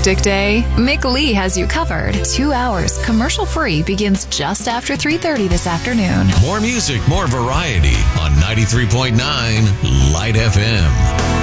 hectic day? Mick Lee has you covered. 2 hours, commercial-free, begins just after 3:30 this afternoon. More music, more variety on 93.9 Light FM.